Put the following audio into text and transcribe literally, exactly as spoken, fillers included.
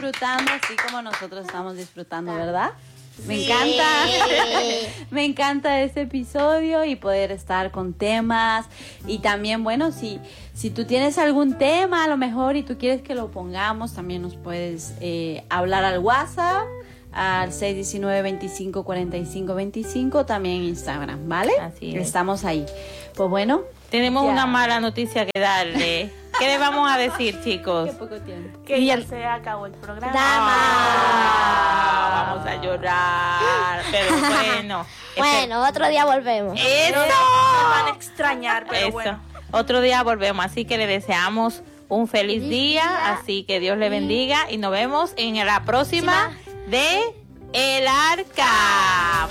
disfrutando así como nosotros estamos disfrutando, ¿verdad? Me Sí. encanta, me encanta este episodio y poder estar con temas. Y también, bueno, si, si tú tienes algún tema a lo mejor y tú quieres que lo pongamos, también nos puedes eh, hablar al WhatsApp, al seis uno nueve, veinticinco, cuarenta y cinco veinticinco, también en Instagram, ¿vale? Así es. Estamos ahí. Pues bueno. Tenemos ya. una mala noticia que darle. ¿Qué le vamos a decir, chicos? Qué poco tiempo. Que ya se acabó el programa. Ah, vamos a llorar. Pero bueno. Bueno, otro día volvemos. Eso. Nos van a extrañar, pero Eso. bueno. Otro día volvemos, así que le deseamos un feliz, Feliz día, día. así que Dios le bendiga y nos vemos en la próxima de El Arca.